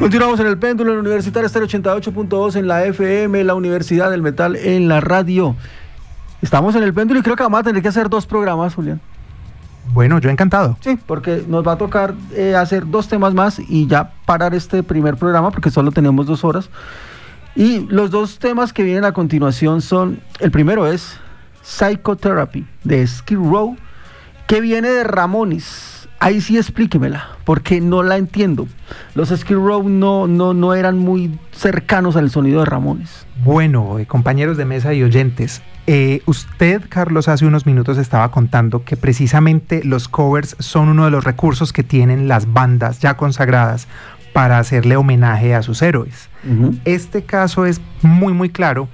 Continuamos en el péndulo en Universitaria Estéreo 88.2 en la FM, la Universidad del Metal en la radio. Estamos en el péndulo y creo que vamos a tener que hacer 2 programas, Julián. Bueno, yo encantado. Sí, porque nos va a tocar hacer 2 temas más y ya parar este primer programa porque solo tenemos 2 horas. Y los 2 temas que vienen a continuación son, el primero es Psychotherapy de Skid Row, que viene de Ramones. Ahí sí explíquemela, porque no la entiendo. Los Skid Row no eran muy cercanos al sonido de Ramones. Bueno, compañeros de mesa y oyentes, usted, Carlos, hace unos minutos estaba contando que precisamente los covers son uno de los recursos que tienen las bandas ya consagradas para hacerle homenaje a sus héroes. Este caso es muy claro.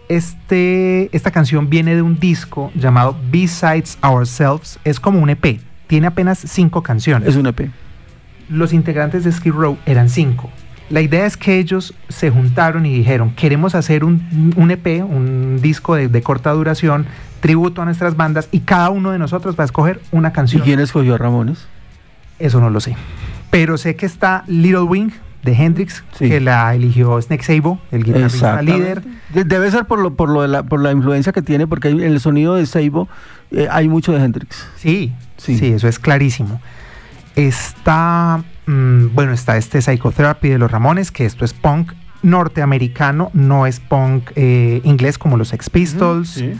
Esta canción viene de un disco llamado Besides Ourselves, es como un EP, tiene apenas 5 canciones. Es un EP. Los integrantes de Skid Row eran 5. La idea es que ellos se juntaron y dijeron, queremos hacer un EP, un disco de corta duración, tributo a nuestras bandas, y cada uno de nosotros va a escoger una canción. ¿Y quién escogió a Ramones? Eso no lo sé, pero sé que está Little Wing de Hendrix, sí, que la eligió Snake Sabo, el guitarrista líder. Debe ser por la influencia que tiene, porque en el sonido de Sabo hay mucho de Hendrix. Sí, eso es clarísimo. Está este Psychotherapy de los Ramones, que esto es punk norteamericano, no es punk inglés como los Sex Pistols. Sí.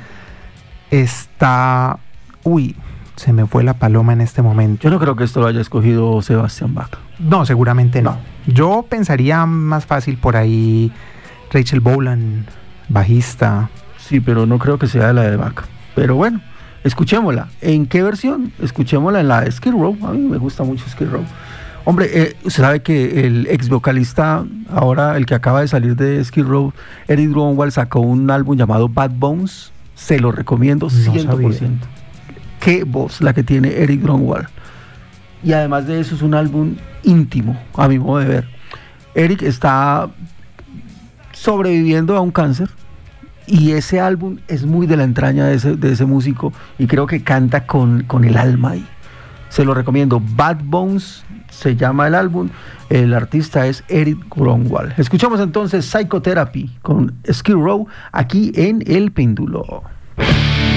Está... se me fue la paloma en este momento. Yo no creo que esto lo haya escogido Sebastian Bach. No, seguramente no. Yo pensaría más fácil por ahí Rachel Bolan, bajista. Sí, pero no creo que sea la de Bach. Pero bueno, escuchémosla. ¿En qué versión? Escuchémosla en la de Skid Row. A mí me gusta mucho Skid Row. Hombre, usted sabe que el ex vocalista, ahora el que acaba de salir de Skid Row, Eric Grunwald, sacó un álbum llamado Bad Bones. Se lo recomiendo 100%. Sabía. Qué voz la que tiene Eric Grunwald. Y además de eso es un álbum íntimo, a mi modo de ver. Eric está sobreviviendo a un cáncer y ese álbum es muy de la entraña de ese músico y creo que canta con el alma ahí. Se lo recomiendo. Bad Bones se llama el álbum, el artista es Eric Grunwald. Escuchamos entonces Psychotherapy con Skid Row aquí en El Péndulo.